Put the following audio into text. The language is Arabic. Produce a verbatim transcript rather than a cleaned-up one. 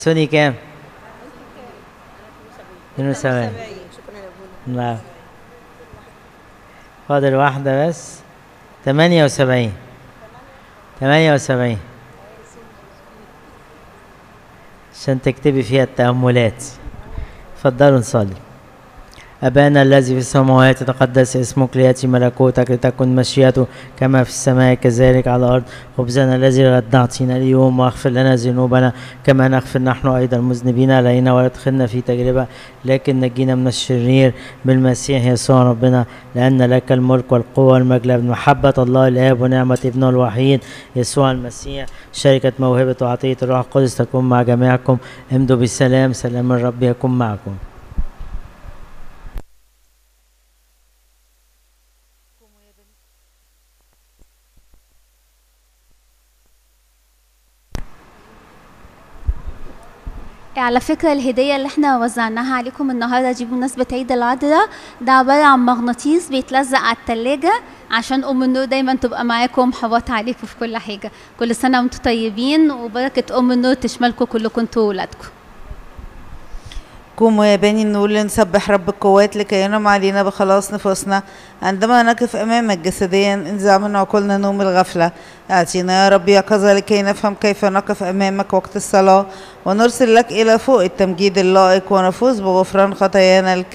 سوني كام؟ اتنين وسبعين. نعم. فاضل واحدة بس. تمانية وسبعين. تمانية وسبعين. عشان تكتبي فيها التأملات. اتفضلوا نصلي. أبانا الذي في السماوات يتقدس اسمك، ليأتي ملكوتك، لتكن مشيئته كما في السماء كذلك على الأرض. خبزنا الذي غدا أعطينا اليوم، واغفر لنا ذنوبنا كما نغفر نحن أيضا المذنبين علينا، ولا تدخلنا في تجربة لكن نجينا من الشرير بالمسيح يسوع ربنا، لأن لك الملك والقوة والمجد بمحبة الله الآب ونعمة ابنه الوحيد يسوع المسيح، شركة موهبة وعطية الروح القدس تكون مع جميعكم. امضوا بالسلام، سلام الرب يكون معكم. على فكرة الهدية اللي احنا وزعناها عليكم النهاردة دي بمناسبة عيد العذراء، ده عبارة عن مغناطيس بيتلزق على التلاجة عشان أم النور دايما تبقى معاكم محوطة عليكم في كل حاجة. كل سنة وانتم طيبين، وبركة أم النور تشملكم كلكم انتوا وولادكم. قوموا يا بني النور لنسبح رب القوات لكي ينعم علينا بخلاص نفوسنا. عندما نقف أمامك جسديا انزع من عقولنا نوم الغفلة. أعطينا يا رب يقظة لكي نفهم كيف نقف أمامك وقت الصلاة، ونرسل لك إلى فوق التمجيد اللائق، ونفوز بغفران خطايانا